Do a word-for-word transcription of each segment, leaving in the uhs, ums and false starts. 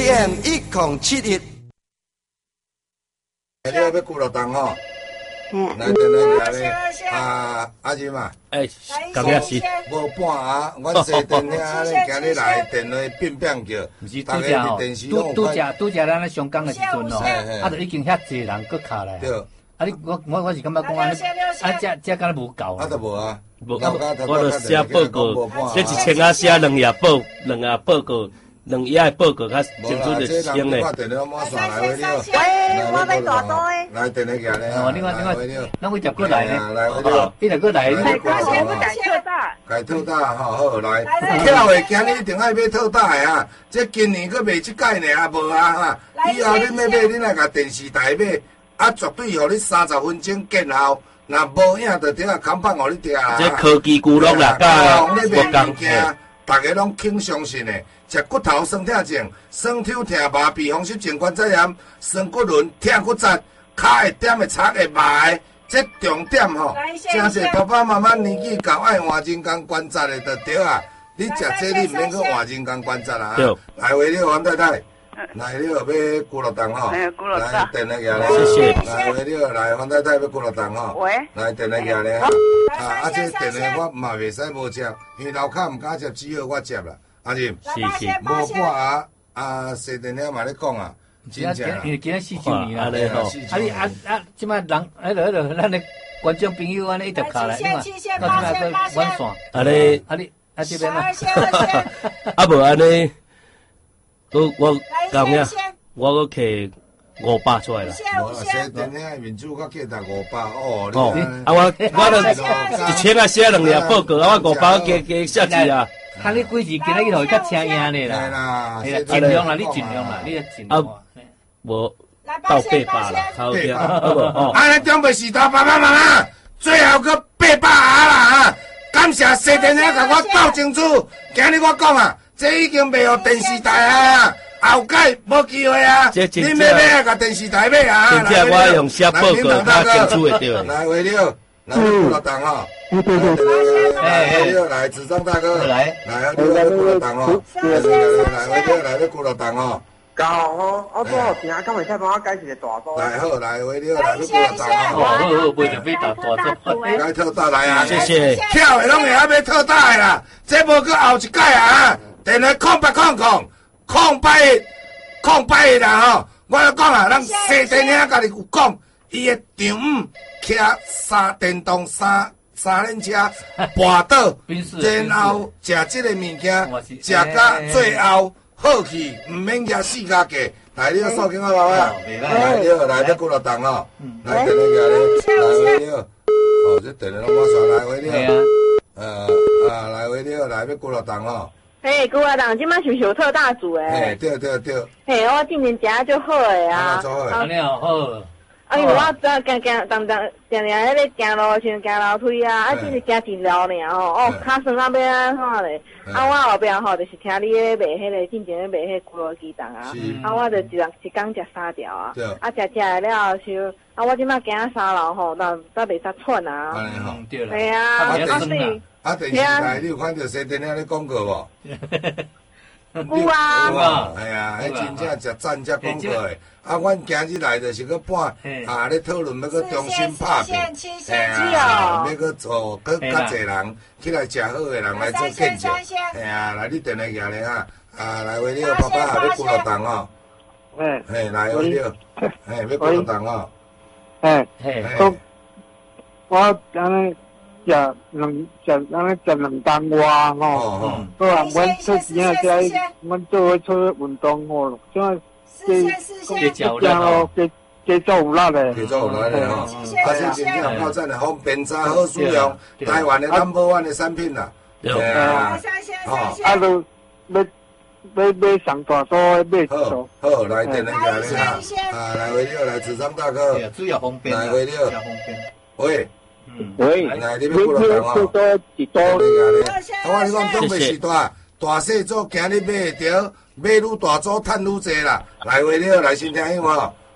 A M 一零七一。 你要要几落档吼？来电来来咧，啊阿姨嘛， 哎，感谢是。 无半啊，阮西电遐咧，今日来电话变变叫， 毋是拄则吼，拄拄则拄则咱咧上港的时阵吼，啊，就已经遐济人搁卡来。对。啊，你我我我是感觉讲安尼，啊，这这敢若无够。 啊，都无啊。 无，我著写报告，这一千啊写两页报，两页报告。两页报告较精准就行嘞。 喂， 我要大刀诶。 来电话行咧。 哦，你看你看，咱会接过来呢。 来，我你若过来， 你改先要改特大。 改特大，好好来。巧的，今日一定爱买特大的啊！这今年佫卖即届呢，啊无啊哈。以后你要买，你来甲电视台买，啊绝对互你三十分钟见效。若无影，就顶下扛棒互你听啦。 这科技娱乐啦，甲你卖物件，大家拢挺相信的。食骨头酸痛症，酸抽疼麻痹风湿症关节炎，酸骨轮疼骨折，骹会点会擦会麻的，这重点吼，真侪爸爸妈妈年纪高爱换人工关节的就对啊。你食这你唔免去换人工关节啦。对。来为了王太太，来了要几落档吼？来电话下来。 谢谢。 来为了来王太太要几落档吼？ 喂。 来电话下来。啊啊！这电话我嘛袂使无接，因为楼骹唔敢接，只好我接啦。阿仁， 是是， 无半啊啊！西电遐嘛咧讲啊，真正因为今仔四周年啦，咧吼。啊你啊啊，即摆人迄落迄落，咱的观众朋友安尼一直卡来，嘛，到即摆个晚线，啊你啊你啊这边啊，啊无安尼，我我讲呀，我个摕五百出来啦。 无啦，西电遐面主较计值五百哦。 哦，啊我我著一千啊写两页报告，啊我五百加加写字啊。看你几时今仔日互伊较请赢咧啦，系啦，尽量啦，你尽量啦，你尽量。啊，无到八百啦，头边。 啊，咱中北时代爸爸妈妈，最后个八百啊啦啊！感谢西电遐甲我斗清楚，今日我讲啊，这已经卖互电视台啊，后届无机会啊，你买买啊，甲电视台买啊。 真正我用写报告较清楚会对。 来为了，来不落档吼。哎，来，子章大哥，来，来，你来鼓落档哦，来来来，来来来鼓落档哦， 教哦，我不好听，敢会使帮我改一个大刀。 来好，来，为了来鼓落档哦， 好好，袂着要大大刀， 该特大来啊， 谢谢。 跳的拢会晓买特大的啦，这无去后一届啊，电话空八空空，空八空八啦吼，我要讲啊，咱西电遐家己有讲，伊的场五骑三电动三。三轮车跋倒，然后食这个物件，食到最后好去，唔免举四脚架。来，你个手机好不好啊？来，你来要几落档哦？来，电话下咧，来，你哦，这电话拢我刷来，你哦，呃啊，来，你哦，来要几落档哦？ 嘿，几落档，今摆是有特大组诶。 嘿，对对对。 嘿，我今年食就好诶啊。 安尼哦好。 啊，因为我走行行，当当常常迄个行路像行楼梯啊，啊，只是行真了尔吼，哦，骹酸啊要安怎咧？啊，我后壁吼就是听你咧卖迄个，进前咧卖迄咕噜鸡蛋啊，啊，我就一人一工食三条啊，啊，食食了后就，啊，我即摆行三楼吼，但但袂使喘啊。 安尼吼， 对啦。 系啊，啊对。啊，电视台你有看到西电遐咧广告无？ 有啊。 有啊，系啊，迄真正食赞只广告诶。啊，阮今日来就是去半啊，咧讨论要去中心拍片， 嘿啊， 要去做，去较侪人起来食好诶人来做见证，嘿啊，来你电话下咧哈，啊来为了爸爸也要几落档哦，嘿，嘿来为了，嘿要几落档哦， 嘿，嘿，我我安尼食两食安尼食两档外吼，好啊，阮出钱啊，在阮做伙做运动吼，像。 加教练哦，加加做有力的， 加做有力的吼，啊，这真正靠赞的方便差好使用，台湾的 number one 的产品啦， 对啊， 哦，啊，都要要买上大组的买好，好，来电话下咧哈，啊，来为了来子章大哥， 主要方便， 来为了，喂， 喂， 来你要几落档哦？ 一多， 啊，我你讲东北时代。大细组今日买会着，买愈大组赚愈济啦。来话了，来先听有无？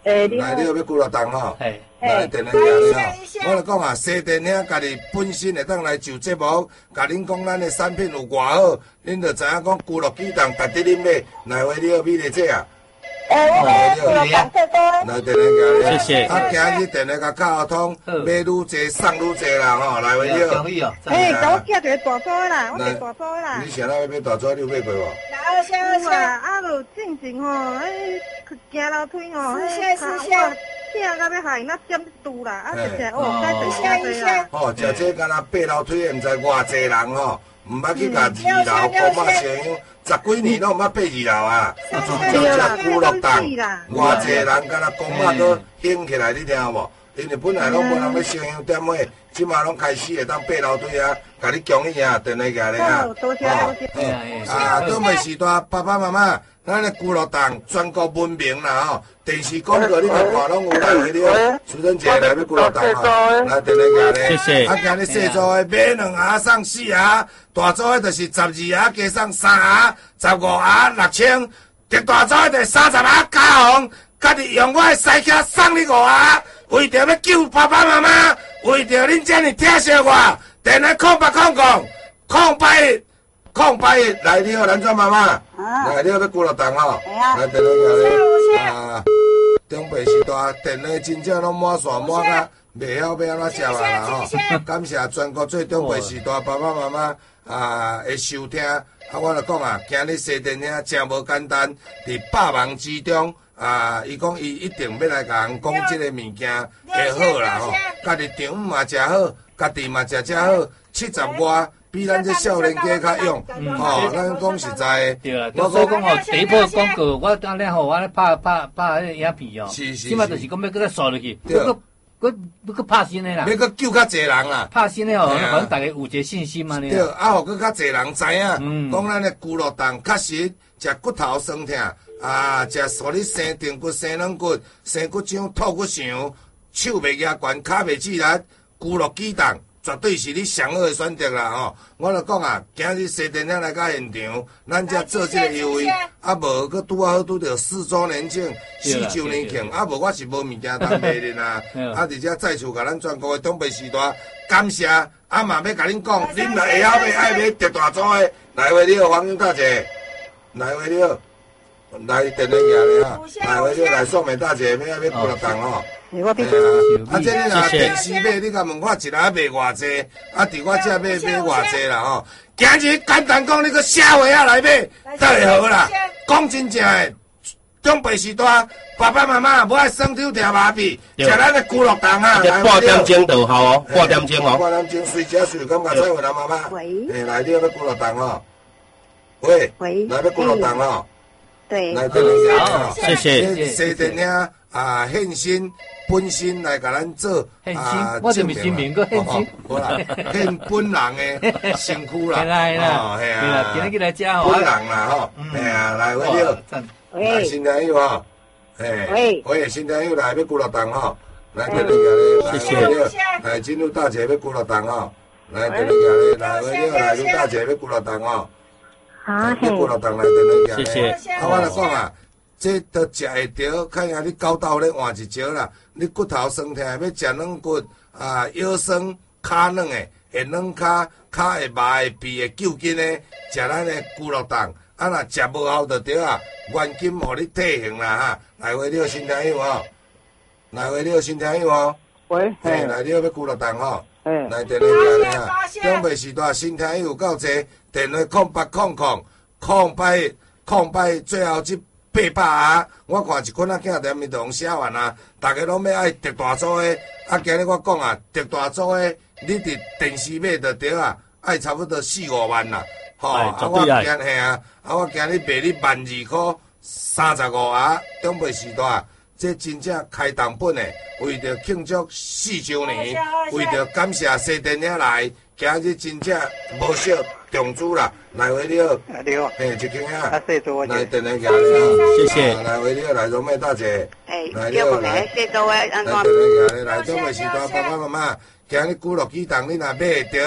诶，你来，你要要几落档吼？ 嘿， 来电话行咧吼。我来讲啊，西电影家己本身会当来就节目，甲恁讲咱的产品有偌好，恁就知影讲几落几档，值得恁买。来，话你要美丽姐啊！ 诶，我来几落档最多。 来电话行咧， 谢谢。 啊，今日电话甲交通，买愈济送愈济啦吼。来，话你要。 诶，我寄一个大组的啦，我一个大组的啦。 你想要买大组，你有买过无？ 来，谢谢。 啊，就进前吼，诶，行楼梯吼， 谢谢谢。 正到要害那点拄啦，啊，实实哦，再等下一下。 哦，食这敢若爬楼梯，毋知偌济人吼，毋捌去甲二楼公妈烧香，十几年拢毋捌爬二楼啊。就食古乐档，偌济人敢若公妈都兴起来，你听无？因为本来拢无人要烧香点位，即马拢开始会当爬楼梯啊，甲你恭喜啊，电话寄咧啊。 多谢多谢。 啊，倒袂时代爸爸妈妈。咱的古乐档全国闻名啦吼，电视广告你来看拢有来回了。苏贞姐来要古乐档吼，来电话寄咧。 谢谢。 啊，今日细组的买两盒送四盒，大组的就是十二盒加送三盒，十五盒六千，特大组的就三十盒加红，家己用我的西卡送你五盒，为着要救爸爸妈妈，为着恁遮尔疼惜我，电话空八空空空八。空八来，你好，兰庄妈妈，来，你好，要几落档吼？来，电话寄咧。啊，中北时代电话真正拢满线满甲袂晓要安怎食啦吼。感谢全国最中北时代爸爸妈妈啊的收听。啊，我来讲啊，今日西电影真无简单，伫百忙之中啊，伊讲伊一定要来甲人讲即个物件会好啦吼。家己场嘛食好，家己嘛食食好，七十外。比咱这少年家较用，吼，咱讲实在， 对啊，我所讲吼，第一波广告，我当然吼，我咧拍拍拍迄个影片哦， 是是， 即摆就是讲要搁再刷落去，要搁搁要搁拍新的啦， 要搁救较侪人啦， 拍新的吼，可能大家有一个信心嘛呢。 对，啊，互搁较侪人知影，讲咱的骨乐档确实食骨头酸痛，啊，食互你生顶骨、生软骨、生骨掌、吐骨肠，手袂压悬，骹袂刺力，骨乐鸡档。绝对是你上好的选择啦吼！我著讲啊，今日西电影来到现场，咱才做这个优惠，啊无佮拄啊好拄着四周年庆、四周年庆，啊无我是无物件通卖的啦。啊，而且再次甲咱全国的东北时代感谢，啊嘛要甲恁讲，恁若会晓买爱买特大组的，来话了，黄英大姐，来话了，来电话寄咧哈，来话了，来送美大姐，要爱买几落档吼。 我俾啊，即你若电视买，你甲问我一来卖偌济，啊，伫我遮买买偌济啦吼。今日简单讲，你个社会啊来买，都会好啦。讲真正诶，中北时代爸爸妈妈无爱酸抽听麻痹，食咱的古乐档啊。 半点钟就好哦，半点钟哦。 半点钟随食随感觉菜回来妈妈。 喂。 诶，来，你要古乐档吼。喂。 喂。 来要古乐档吼。 对。 来，对对好，谢谢。 西电影啊，献身。本身来甲咱做啊，我就咪新名个献身， 好啦，献本人的身躯啦， 系啦， 系啊，今日来食吼，本人啦吼，系啊，来喂了，来新朋友吼，诶，喂，新朋友来要几落档吼，来电话寄咧，谢谢，来进入大姐要几落档吼，来电话寄咧，来喂了，来入大姐要几落档吼， 啊， 要几落档来电话寄咧， 啊，我来讲啊。这都食会着，看下你狗豆咧换一招啦。你骨头酸痛，要食软骨啊，腰酸骹软的，会软骹，骹会麻会痹会揪筋的，食咱的骨乐档。啊，若食无效就对啊，原金互你退行啦哈。来回了新朋友吼，来回了新朋友吼。 喂， 嘿，来了要骨乐档吼。嗯。来电话寄咧啊，中北时代新朋友有够济，电话空八空空空八空八，最后一。八百啊！我看一捆仔囝踮面都用写完啊，大家拢要爱特大组的。啊，今日我讲啊，特大组的，你伫电视买就对啊，爱差不多四五万啦。吼、哦，啊我今嘿啊，啊我今日卖你万二块三十五盒，中北时代，这真正开档本的，为着庆祝四周年，为着感谢西电影来，今日真正无少。重注啦，来回了， 你好， 嘿，一斤啊，来电话寄谢谢， 来回了，来荣美大姐， 来了，来，谢各位， 来电话寄来，来中北时代爸爸妈妈，今日古乐机档你若买会着，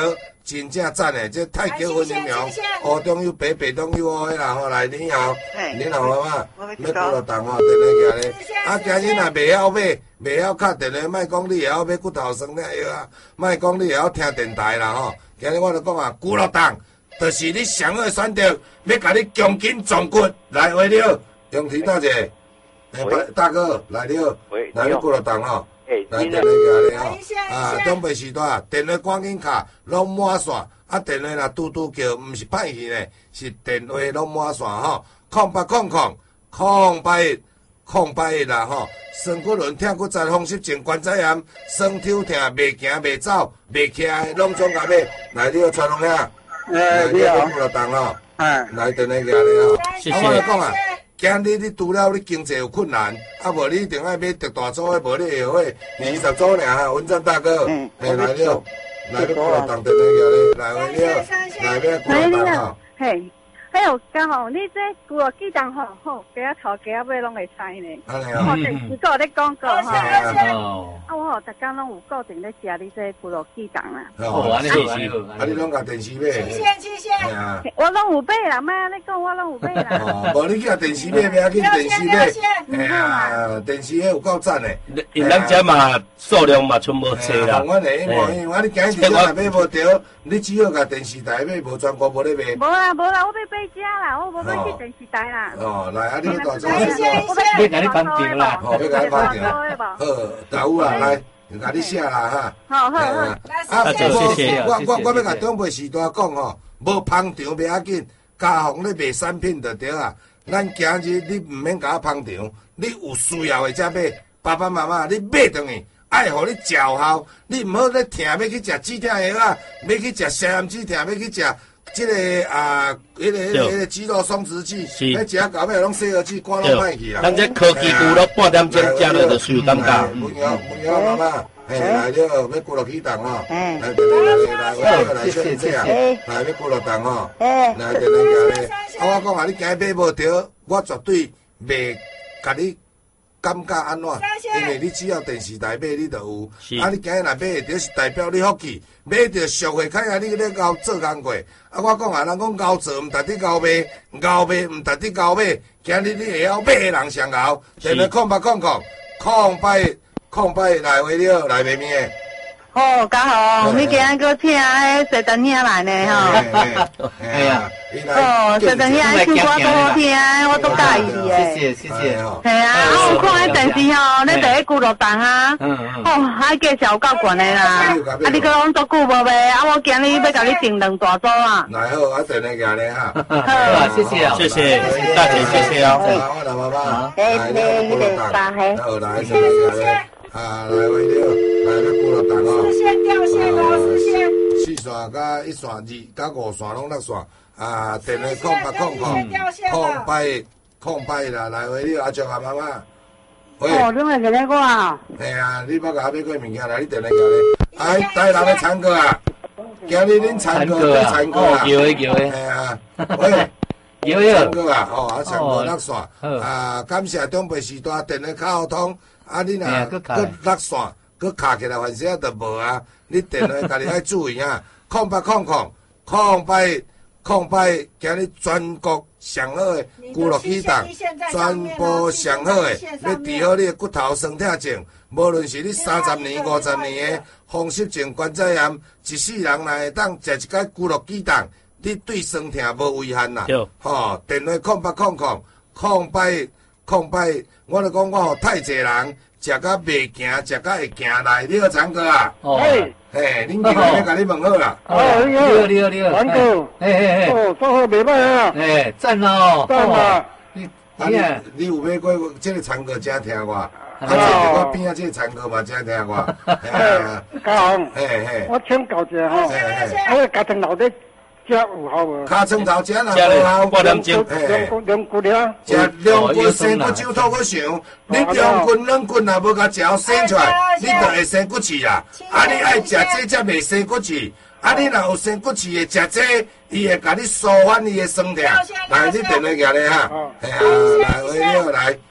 真正赞诶！这太极分营养，湖中有白，白中有黑啦吼。来，你好，你好妈妈，要几落档吼，电话行咧。啊，今日若袂晓买，袂晓敲电话，莫讲你会晓买骨头酸了药啊，莫讲你会晓听电台啦吼。今日我就讲啊，几落档，就是你上好选择，要甲你强筋壮骨。来，喂你好，用提大姐，诶，大哥来你好，来要几落档吼。来电话行咧吼，啊，准备时段，电话赶紧卡，拢满线。啊，电话若拄拄叫，毋是歹去呢，是电话拢满线吼。空八空空，空八一，空八一啦吼。酸骨轮、痛骨折、风湿症、关节炎、酸抽痛、袂行袂走、袂起来，拢总甲买。来，你好，传龙兄。诶，你好。来，档吼。哎。来电话行咧吼。谢谢。我来讲啊。今日你除了你经济有困难，啊无你一定爱买特大组的，无你会会二十组尔哈。文章大哥，嗯，来了，来要过来当电话了，来喂你好，来要过来当吼。 嘿，还有刚好你这古乐鸡蛋吼吼，鸡仔头鸡仔尾拢会菜呢。安尼哦。电视个咧广告吼。哦。啊我吼，逐工拢有固定咧食你这古乐鸡蛋啦。 哦，安尼好，安尼好。啊你拢甲电视买？谢谢谢谢。啊。我拢有买啦，莫安尼讲，我拢有买啦。 哦，无你去甲电视买，袂要紧，电视买。哎呀，电视迄有够赞诶。 因咱遮嘛数量嘛全无错啦。 我诶，因为因为你今日电视买无着，你只好甲电视台买，无全国无咧买。 无啦无啦，我要买遮啦，我无要去电视台啦。 哦，来啊，你要大做。 要甲你放电啦， 哦，要甲你放电。好，大有啊，来。就甲你写啦哈， 好好好， 啊，谢谢，我我我要甲长辈时代讲吼，无捧场袂要紧，家访咧卖产品就对啊。咱今日你毋免甲我捧场，你有需要的才买。爸爸妈妈，你买倒去，爱互你食有效，你毋好咧疼要去食止痛药啊，要去食消炎止痛，要去食即个啊，迄个迄个迄个肌肉松弛剂，迄食到尾拢洗耳剂，肝拢歹去啦。 咱这科技骨落半点钟食落就受感觉。 文瑶，文瑶妈妈，嘿，来了，要过落去档吼，来来来来，我来劝这啊，来要过落档吼，来来来来，啊，我讲啊，你今日买无着，我绝对袂甲你感觉安怎，因为你只要电视台买你就有，啊，你今日若买会着是代表你福气，买着俗货，看下你咧熬做工过。啊，我讲啊，人讲熬做毋值得熬卖，熬卖毋值得熬买。今日你会晓买的人上熬，电话空八空空空八空八来回了来卖面。 哦，嘉豪，你今日搁请迄西单兄来呢吼？ 哎呀， 哦，西单兄唱歌多好听，我都介意你诶。谢谢谢谢。 系啊，啊我看迄电视吼，你第一句落档啊，哦，还介绍有够悬诶啦。啊，你搁讲足久无卖，啊，我今日要甲你订两大组啊。 来好，啊，电话寄咧哈。 好，谢谢谢谢大姐，谢谢哦。 我老妈妈，来来来，大黑，好来，谢谢。啊，来为了，来要过落档哦。视线掉线咯，视线。四线加一线二加五线拢六线，啊，电话空八空空，空八空八啦，来为了阿叔阿妈妈。 哦，你咪给那个啊？ 哎呀，你要甲我买过物件来，你电话叫咧。哎，带人来参歌啊！今日恁参歌要参歌啊！ 叫诶叫诶。 哎呀，喂。 有有参歌啊！哦，啊参歌六线，啊，感谢长辈时代电话卡互通。啊，你若佮落线，佮卡起来，凡事啊就无啊。你电话家己爱注意啊，空八空空空八空八，今日全国上好诶娱乐起档，全部上好诶，要治好你诶骨头酸痛症，无论是你三十年、五十年诶风湿症、关节炎，一世人若会当食一摆娱乐起档，你对酸痛无危险啦。吼，电话空八空空空八。空八，我就讲我互太济人食甲袂行，食甲会行来，你好参哥啊！哦，嘿，恁今日要甲你问好啦。 哦，你好， 你好，你好， 参哥， 嘿嘿嘿， 哦，做好袂歹啊！ 哎，赞哦， 赞啊！ 你你你有买过这个参哥真听我，啊，这个我边仔这个参哥嘛真听我。 哎，嘉宏， 嘿嘿， 我请教者吼，我家庭老的。食有效无？ 骹床头食若无效， 半点钟。 两骨两骨了。 食两骨生骨酒吐骨上，你两骨两骨若无甲食好生出来，你就会生骨刺啦。啊，你爱食这才袂生骨刺。啊，你若有生骨刺的食这，伊会甲你舒缓伊的酸痛。来，你电话举咧哈。哎呀，来，我了来。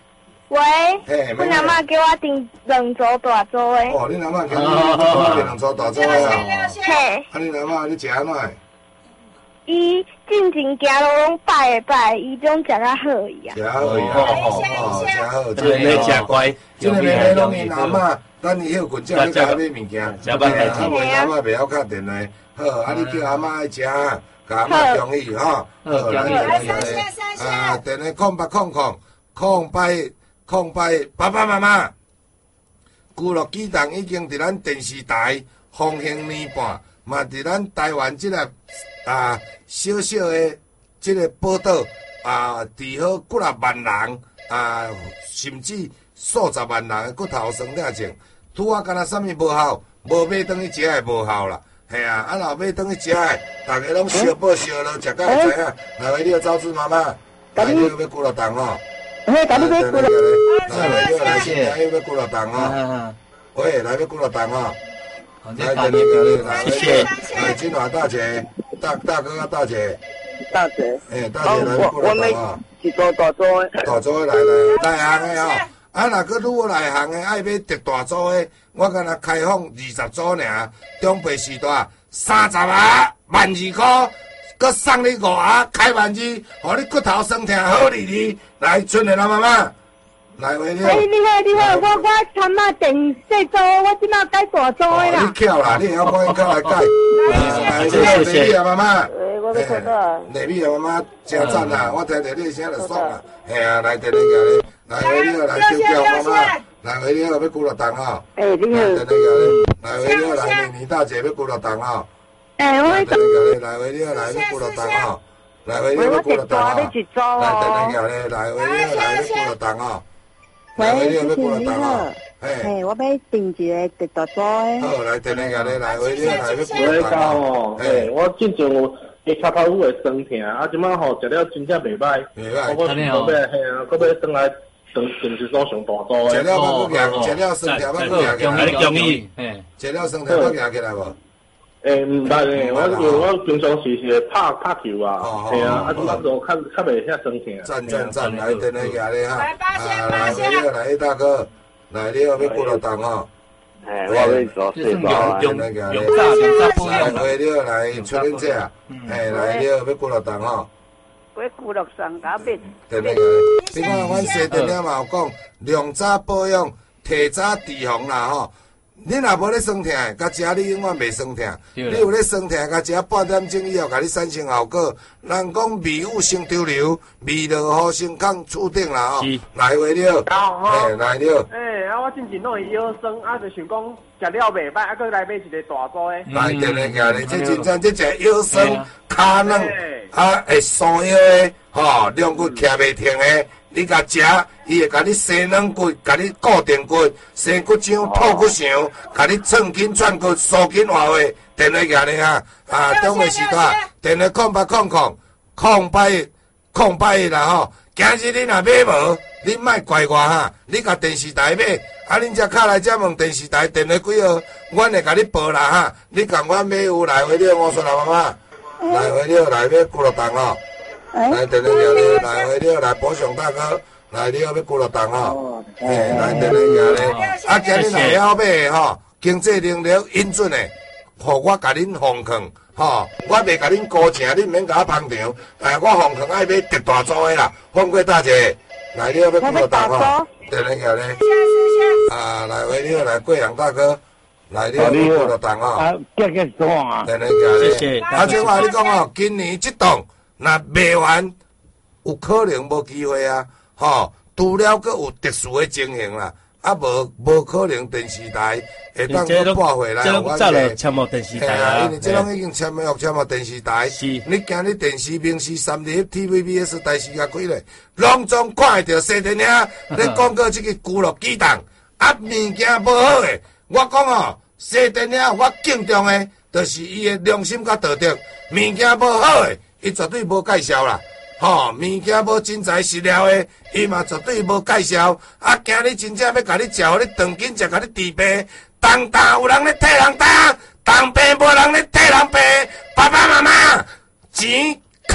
喂，阮阿嬷叫我订两组大组的。 哦，恁阿嬷叫你订两组大组的啊？ 嘿。 啊，恁阿嬷你食安怎？ 伊进前行路拢拜下拜，伊种食较好伊啊。 食好伊啊，哦，食好， 这个要食乖， 这个要拢因阿嬷，等伊休困觉，你甲买物件。 食饭来啊，袂阿嬷袂晓敲电话，好，啊，你叫阿嬷爱食，甲阿嬷中意吼。好，来来来来，啊，电话空八空空空八空八，爸爸妈妈，娱乐机动已经伫咱电视台风行年半，嘛伫咱台湾即个啊小小的即个报道啊，伫好几啊万人啊，甚至数十万人的骨头酸痛症，拄啊，敢若啥物无效，无买转去食的无效啦。嘿啊，啊若买转去食的，大家拢烧报烧了，食到会知影。来位你个招子妈妈，来你要几落蛋哦？ 嘿，甲你买几落？ 来来来来，新娘要几落蛋哦？喂，来要几落蛋哦？来，来来来，谢谢。来，金华大姐，大大哥啊，大姐。 大姐。 哎，大姐来要几落蛋哦？ 一个大组的。 大组的来来，内行的哦。啊，若搁愈内行的爱买特大组的，我敢若开放二十组尔，中北时代三十啊，万二块，搁送你五啊，开万二，互你骨头酸痛好哩哩。来，春的老妈妈，来回了。 哎，你好，你好，我我参仔电小组，我即马改大组的啦。 你巧啦，你会晓帮伊较来改。来，谢谢谢谢妈妈。 诶，我要看到。 丽美啊，妈妈真赞啦，我听着你声就爽啦。嘿啊，来，电话过来。来回了，来叫叫妈妈，来回了，要几落蛋哦？ 哎，你好。 来来回了，来妮妮大姐要几落蛋哦？ 哎，我。 来来回了，来要几落蛋哦？来回了，要几落蛋哦？来等等下咧，来回了，来要几落蛋哦？来回了，要几落蛋哦？ 嘿，我要订一个特大组的。 好，来等等下咧，来回了，来要几落落蛋哦？ 嘿，我之前有。伊脚头有会酸痛，啊，即摆吼食了真正袂歹。 袂歹。 我我要嘿啊，我要转来上电视所上大组的。 食了要去行，食了酸痛要去行起来。 你中意？嘿， 食了酸痛要行起来无？ 诶，毋捌诶，我因为我平常时是拍拍球啊，嘿啊，啊，即摆就较较袂遐酸痛。 赞赞赞，来等下下咧哈，啊，来你来大哥，来你要要几落蛋哦？ 哎，我要做四包啊。 用用炸用炸不用。 来了来出恁这啊，哎来了要几落蛋哦？ 我几落上加面。 等下下，你看阮西电了嘛有讲，量早保养，提早预防啦吼。你若无咧酸痛，甲食你永远袂酸痛。你有咧酸痛，甲食半点钟以后，甲你产生效果。人讲味有生周流，味落好先抗触顶啦吼。来回了，哎来了。 哎，啊我之前拢会腰酸，啊就想讲食了袂歹，啊搁来买一个大组的。 来电来家咧，这真正这食腰酸、骹软，啊会疏腰的，吼，两骨徛袂停的。你甲食，伊会甲你生软骨，甲你固定骨，生骨浆、吐骨肠，甲你寸筋串骨、疏筋活血。电话举咧哈，啊，中个时代，电话空八空空空八空八啦吼。今日你若买无，你莫怪我哈。你甲电视台买，啊，恁只卡来只问电视台电话几号，阮会甲你报啦哈。你共阮买有来回了，我说啦妈妈，来回了来买几落蛋哦。来，等等下咧，来回了，来保祥大哥，来了要几落蛋哦？哎，来等等下咧，啊，今日若晓买吼，经济能力允准的，互我甲恁奉劝吼，我袂甲恁高请，恁免甲我捧场，但我奉劝爱买特大组的啦，放过大姐，来了要几落蛋哦？等等下咧，啊，来回了，来贵阳大哥。来了，几落蛋哦？ 啊，结结爽啊！ 等等下咧， 谢谢。 啊，即话你讲哦，今年这档。若卖完，有可能无机会啊！吼，除了阁有特殊的情形啦，啊无无可能电视台会当阁拨回来。 这拢早就签好电视台啊！ 因为这拢已经签约签好电视台。是，你今日电视、明视、三立、T V B S 台视也开咧，拢总看会到西电影咧广告这个娱乐机动，啊物件无好诶。我讲哦，西电影我敬重诶，就是伊诶良心甲道德，物件无好诶。伊绝对无介绍啦，吼，物件无真材实料的，伊嘛绝对无介绍。啊，今日真正要甲你食，互你长紧食，甲你治病。当当有人咧替人担，当病无人咧替人病。爸爸妈妈，钱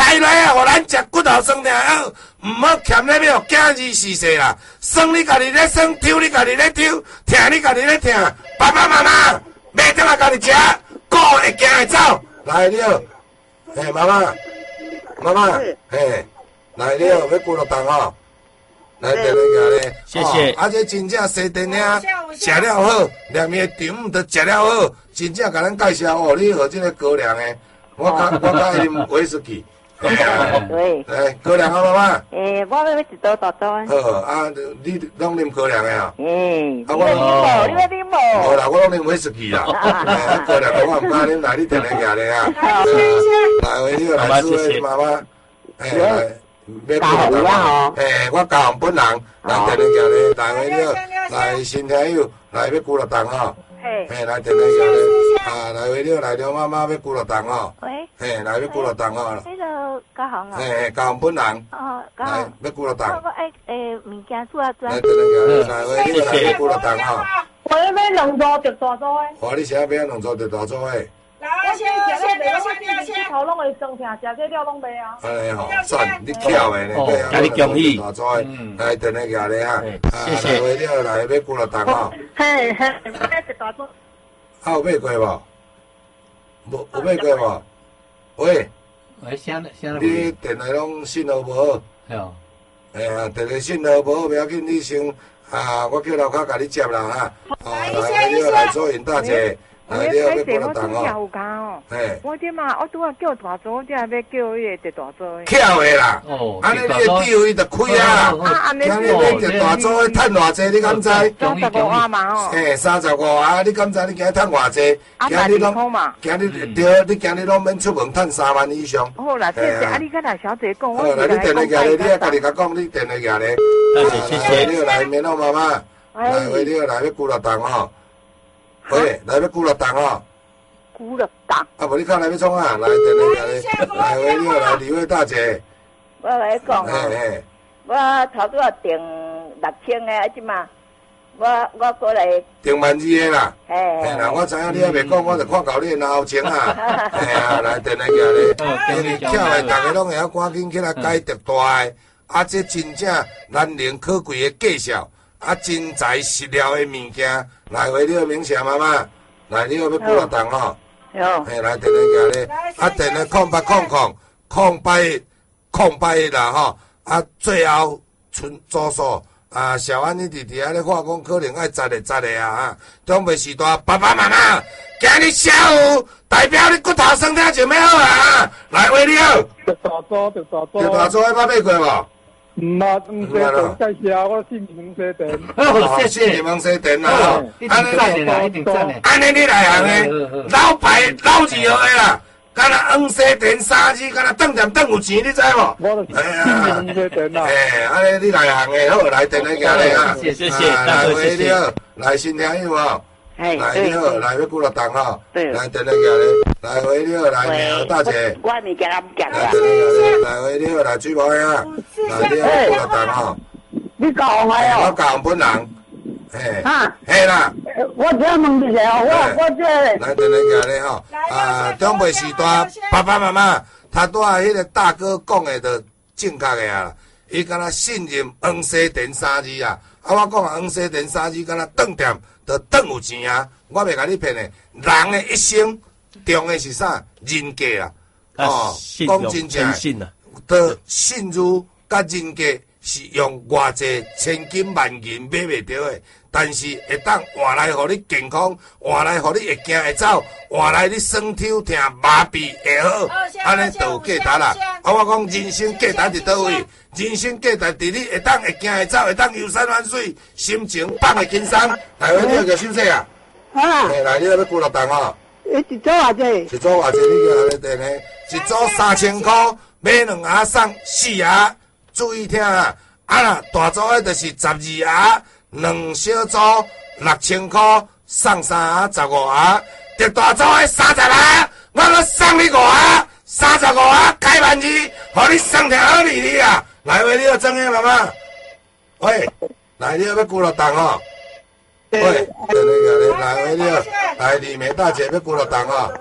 开来啊，互咱食骨头酸尔好，毋好欠咧要惊儿死世啦。酸你家己咧酸，抽你家己咧抽，疼你家己咧疼。爸爸妈妈，买倒来家己食，顾会惊会走。来了，嘿，妈妈，妈妈，嘿，来了，要骨落蛋哦。来，电话咧， 谢谢。 啊，这真正西电影食了好，连伊的场都食了好，真正甲咱介绍哦，你喝这个高粱的，我较我较爱啉威士忌。 对。 来，高粱好妈妈。 诶，我要一刀大刀。 好啊，你拢啉高粱的啊？ 嗯。啊，我啉无，你要啉无？ 无啦，我拢啉威士忌啦。啊，高粱我唔敢啉，来你电话下咧啊。来，为你来祝你妈妈。诶，来。要教互啊！诶，我教互本人来电话叫你，来为了来新朋友来要鼓乐蛋吼，嘿，来电话叫你，啊，来为了来了妈妈要鼓乐蛋吼， 喂， 嘿，来要鼓乐蛋吼， 迄个教行啊， 嘿，教互本人， 哦，教来要鼓乐蛋， 我爱诶物件做啊做， 来电话叫你，来为了来要鼓乐蛋吼， 我要买两组着大组诶， 我你想要买两组着大组诶。 我先食了袂，我先头拢会酸疼，食这了拢袂啊。 安尼吼，算你巧诶呢，对啊， 家己恭喜， 来电话叫你哈， 谢谢。 为了来要鼓乐蛋吼， 嘿嘿，买一大组。 啊有买过无？无有买过无？喂， 喂，声声你电话拢信号无好？ 系哦， 哎呀，电话信号无好，不要紧，你先啊，我叫老卡甲你接啦哈。哦，来为了来做尹大姐。来，你要要鼓乐蛋哦。嘿， 我这嘛，我拄啊叫大组，我这要叫迄个大组的。 巧的啦，安尼你的地位就开啊！今日买着大组的，趁偌济，你敢知？ 三十五万嘛哦。 嘿，三十五啊！你敢知？你今日趁偌济？今日拢，今日对，你今日拢免出门，趁三万以上。 好啦，谢谢啊！你跟那小姐讲，我来，你电话下咧，你啊家己甲讲，你电话下咧。 谢谢。 你来面哦，妈妈，来，为你来要鼓乐蛋哦。喂，来要鼓乐蛋哦。 鼓乐蛋。 啊，无你看来要创啊？来电话下咧，来为你来李慧大姐。 我来讲嘿嘿。 我头拄啊订六千个，啊即嘛，我我过来。 订万二个啦。 嘿。 嘿啦，我知影你还袂讲，我就看到你的后情啊。嘿啊，来电话下咧。因为巧的，大家拢会晓赶紧起来解答大的，啊，这真正难能可贵的介绍。啊，真材实料的物件，来为你名声妈妈，来你要要鼓乐蛋吼，嘿，来电话下咧，啊，电话空八空空空八空八啦吼，啊，最后剩组数啊，小安你弟弟啊咧化工可能爱十个十个啊哈，中袂时大爸爸妈妈，今日下午代表你骨头酸疼就要好啊，来为你好， 着大组着大组， 着大组迄捌买过无？ 唔啊，唔西电介绍，我信蒙西电。 哦，谢谢你蒙西电啦， 安尼赞的啦，一定赞的。 安尼你来行的，老牌老字号的啦，敢若黄西电三字，敢若顿店顿有钱，你知无？ 我就是蒙西电啦。 哎，安尼你来行的，好来电话行咧啊！ 谢谢谢谢， 来为你好，来新朋友哦。来你好，来要鼓乐蛋吼，来电话下咧，来为你好，来你好大姐， 我物件也唔夹来电话下咧，来为你好，来水毛呀，来你好鼓乐蛋吼， 你教我哦， 我教本人，嘿， 哈， 嘿啦， 我只问你哦，我我这来电话下咧吼，啊，长辈时代爸爸妈妈，他拄啊迄个大哥讲的就正确的啊，伊敢若信任黄西电三字啊，啊我讲啊黄西电三字敢若顿店。就顿有钱啊！我袂甲你骗的，人的一生重的是啥？人格啊！ 哦， 讲真正，的信誉甲人格是用偌济千金万银买袂着的，但是会当换来互你健康，换来互你会行会走，换来你酸抽疼麻痹会好，安尼就有价值啦。啊，我讲人生价值伫倒位？人生价值伫你会当会行会走，会当游山玩水，心情放会轻松。来，我你个休息啊！ 啊， 来，你要鼓乐蛋哦。 一组偌济？ 一组偌济？你叫来电呢？一组三千块，买两盒送四盒。注意听啊！啊啦，大组的就是十二盒，两小组六千块，送三盒十五盒。特大组的三十盒，我搁送你五盒，三十五盒开万二，互你酸疼好利利啊！来，喂，你要怎样妈妈？喂，来，你要要鼓乐蛋哦。喂，对那个，来，喂，你要来李梅大姐要鼓乐蛋哦。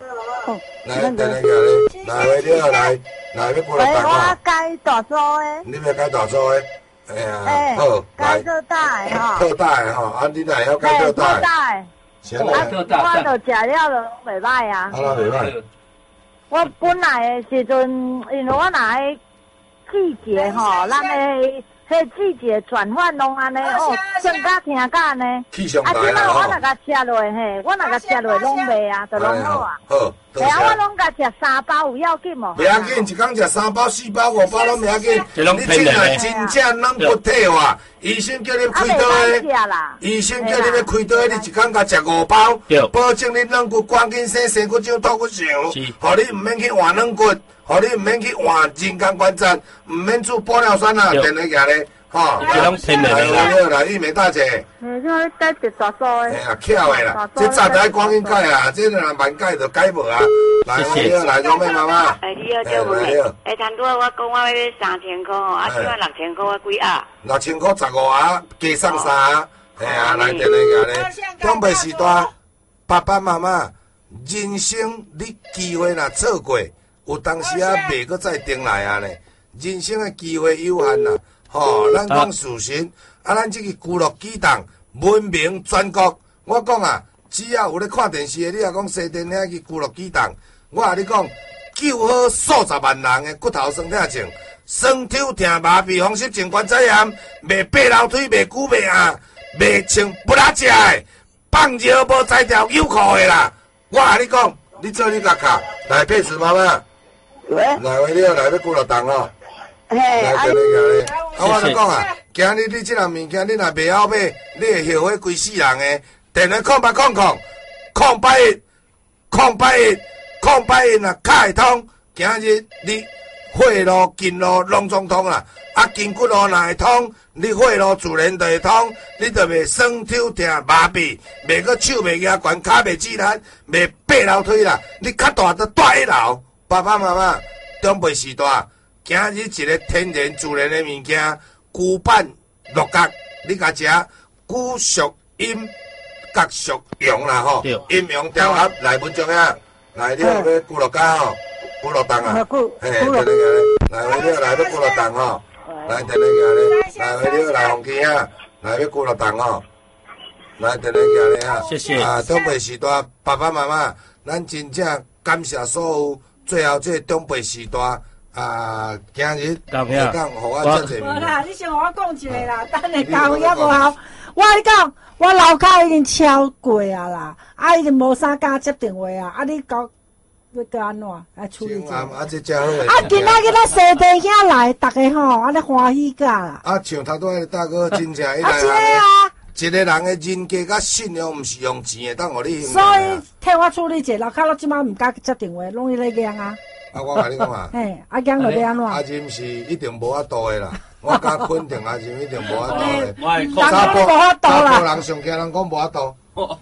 来，等下个来回了来，来要过来等我改大租的。 你要改大租的？哎呀，好， 改特大的哈。 特大的哈，啊，你哪要改特大的？ 特大的。 行啦。 我就食了就袂歹啊。 啊，那袂歹。 我本来的时阵，因为我若季节吼，咱的。迄季节转换拢安尼哦，算甲听甲安尼。 气象台啦。啊，即摆我若甲食落嘿，我若甲食落拢袂啊，就拢好啊。好，哎呀，我拢甲食三包有要紧无？ 袂要紧，一工食三包、四包、五包拢袂要紧。你真啊真正软骨体话，医生叫你开刀的，医生叫你要开刀的，你一工甲食五包，保证你软骨赶紧生，生骨种透骨上，互你毋免去换软骨。互你唔免去换人工关节，唔免做玻尿酸啊，电力个咧，吼。 这拢天然的啦。玉梅大姐。 嗯，我改一大梳的。 哎呀，巧的啦，这早就爱赶紧改啊，这若慢改就改无啊。来，我哋来讲咩妈妈？ 哎，你好，叫妹妹。哎，谈多我讲我要三千块吼，啊，现在六千块我几啊？ 六千块十五啊，加送三啊。哎呀，来电力个咧，准备时代，爸爸妈妈，人生你机会若错过。有当时啊，袂阁再顶来啊咧，人生的机会有限啦，吼，咱讲事实，啊，咱这个娱乐机档闻名全国，我讲啊，只要有咧看电视的，你若讲西电遐个娱乐机档，我甲你讲，救好数十万人的骨头酸痛症，酸抽疼麻痹、风湿症、关节炎，袂爬楼梯、袂久袂硬、袂穿不拉食的，放尿无摘条有裤的啦，我甲你讲，你做你甲卡来配置妈妈。来，喂，你来要几落档哦？来，这里个咧，啊，我就讲啊，今日你这样物件，你若袂晓买，你会后悔规世人诶。电话空八空空，空八一，空八一，空八一若开通，今日你血路、筋路拢总通啦。啊，筋骨路若会通，你血路自然就会通，你就袂酸抽疼麻痹，袂个手袂压悬，骹袂指力，袂爬楼梯啦。你较大都大一楼。爸爸妈妈，长辈时代，今日一个天然自然的物件，骨板六角，你甲食骨属阴，角属阳啦吼，阴阳调和来文章啊，来你要要骨六角吼，骨六档啊，嘿，等下个咧，来回你来要骨六档吼，来等下个咧，来回你来红旗啊，来要骨六档吼，来等下个咧啊， 谢谢啊，长辈时代，爸爸妈妈，咱真正感谢所有。最后这长辈时代啊，今日会讲互我遮济。 无啦，你先互我讲一个啦，等下交也无效。我跟你讲，我楼骹已经超过啊啦，啊已经无啥敢接电话啊，啊你讲要搁安怎来处理这？ 啊，这真好。 啊，今仔日咱西地遐来，逐个吼，啊咧欢喜甲啦。 啊，像头拄迄个大哥，真正伊来。 啊，是啊。 一个人的人格甲信用，毋是用钱会当互你。 所以替我处理者，楼骹我即摆毋敢接电话，拢伊咧讲啊。 啊，我甲你讲啊。 嘿，啊讲就要安怎？ 阿金是一定无法度的啦，我敢肯定阿金一定无法度的。 查甫无法度啦。 查甫人上惊人讲无法度。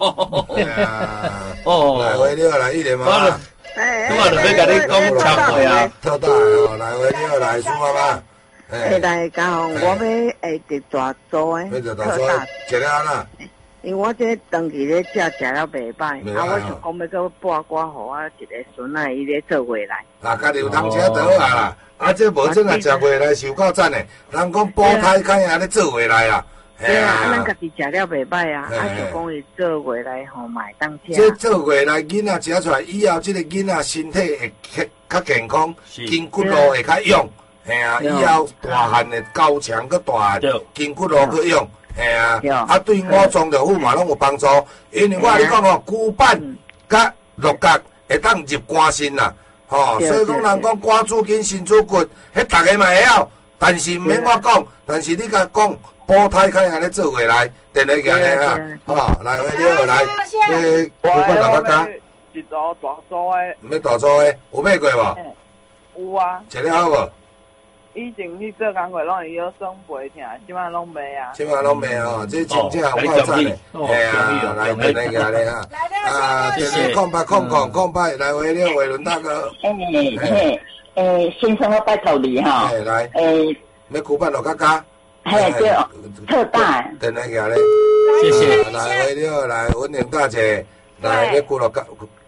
哦。来回了来，一连妈妈。 我就要甲你讲忏悔啊。 特大哦，来回了来，苏妈妈。 诶，来讲，我要下一大组诶， 特大，食了安那？ 因为我这长期咧食食了袂歹，啊，我想讲要搁拨瓜互我一个孙仔，伊咧做回来。 啊，家己有通食就好啊啦，啊，这无准啊，食回来是有够赞诶，人讲保胎开啊咧做回来啦。 对啊，啊，咱家己食了袂歹啊，啊，想讲伊做回来吼买当食。 这做回来囡仔食出来以后，这个囡仔身体会较较健康，筋骨路会较勇。嘿啊，以后大汉的高强搁大汉，筋骨路搁用，嘿啊，啊对五脏六腑嘛拢有帮助。因为我跟你讲哦，骨板甲六角会当入肝肾啦，吼，所以讲人讲肝主筋，肾主骨，迄逐个嘛会晓，但是毋免我讲，但是你甲讲保胎开安尼做回来，电话个咧啊，吼，来回了来，你骨板六角加， 一组大组的， 毋要大组的，有买过无？ 有啊。 食了好无？ 以前去做工课，拢会晓耍背疼，即摆拢袂啊。 即摆拢袂吼，这真正有够赞诶！嘿啊，来等来个咧哈，啊，就是空白空空空白，来回了伟伦大哥。 诶嘿，诶，先生我拜托你哈。 诶，来。 诶， 要古板落加加。 嘿，对，特大。 等来个咧。 谢谢。 来回了来文玲大姐，来要古落加。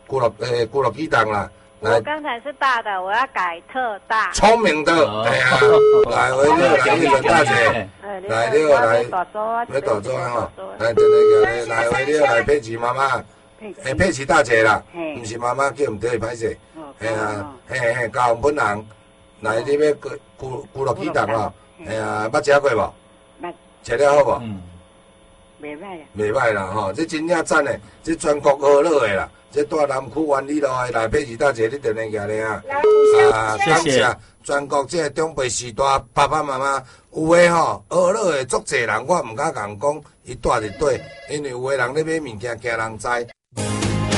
古乐诶古乐机动啦。 我刚才是大的，我要改特大。 聪明的，哎呀，来回六来日本大姐，来六来，要大桌哈，来等那个来回六来佩奇妈妈，诶佩奇大姐啦，唔是妈妈叫唔对歹势，哎呀，嘿嘿，交红本人，来你要古古古乐机动哦，哎呀，捌食过无？捌，食了好无？ 袂歹啊， 袂歹啦吼，这真正赞诶，这全国好乐诶啦。这大南区万里路的来佩奇大姐，你定定行咧啊！啊，感谢全国这个长辈时代爸爸妈妈，有诶吼，学乐的足侪人，我毋敢共讲伊住伫底，因为有诶人咧买物件惊人知。